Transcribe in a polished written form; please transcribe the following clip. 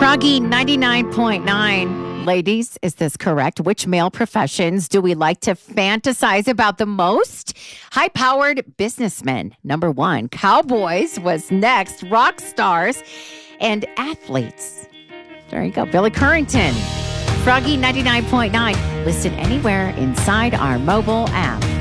Froggy 99.9. Ladies, is this correct? Which male professions do we like to fantasize about the most? High-powered businessmen, number one. Cowboys was next. Rock stars and athletes. There you go. Billy Currington. Froggy 99.9. Listen anywhere inside our mobile app.